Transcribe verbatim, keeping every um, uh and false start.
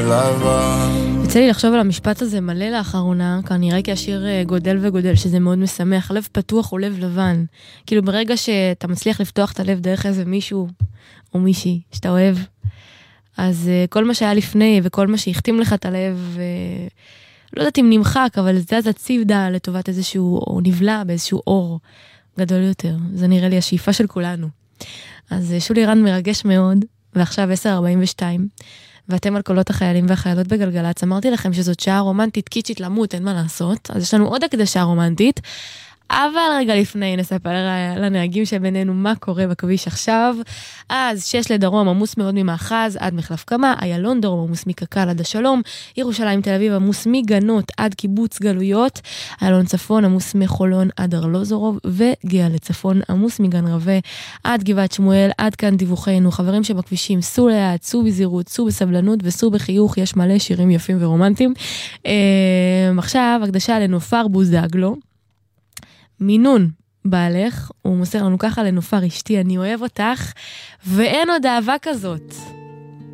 לבן. יצא לי לחשוב על המשפט הזה מלא לאחרונה, כנראה כי השיר גודל וגודל, שזה מאוד משמח. לב פתוח הוא לב לבן. כאילו ברגע שאתה מצליח לפתוח את הלב דרך איזה מישהו או מישהי שאתה אוהב, אז כל מה שהיה לפני וכל מה שהחתים לך את הלב, לא יודעת אם נמחק, אבל זה אז הציבדה לטובת איזשהו, או נבלע באיזשהו אור גדול יותר. זה נראה לי השאיפה של כולנו. אז שולי רן מרגש מאוד, ועכשיו עשר ארבעים ושתיים, ואתם על קולות החיילים והחיילות בגלגלץ. אמרתי לכם שזאת שעה רומנטית, קיצ'ית למות, אין מה לעשות. אז יש לנו עוד הקדשה רומנטית, אבל רגע לפני נספר לנהגים שבינינו מה קורה בכביש עכשיו. אז שש לדרום עמוס מאוד ממאחז עד מחלף קמה, איילון דרום עמוס מקקל עד השלום, ירושלים תל אביב עמוס מגנות עד קיבוץ גלויות, איילון צפון עמוס מחולון עד ארלוזורוב, וגאה לצפון עמוס מגן רווה עד גבעת שמואל. עד כאן דיווחנו. חברים שבכבישים, סעו לאט, סעו בזהירות, סעו בסבלנות וסעו בחיוך, יש מלא שירים יפים ורומנטיים. עכשיו הקדשה לנופר בוזגלו מינון בעלך, הוא מוסר לנו ככה: לנופר אשתי, אני אוהב אותך ואין עוד אהבה כזאת.